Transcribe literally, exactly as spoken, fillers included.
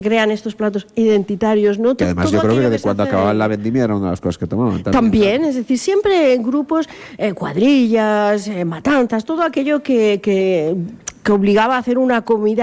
crean estos platos identitarios, ¿no? Que además Todo yo creo que, aquello de se cuando hace acababan de- la vendimia era una de las cosas que tomaban. También, También, ¿no? es decir, siempre en grupos, eh, cuadrillas, eh, matanzas, todo aquello que, que, que obligaba a hacer una comida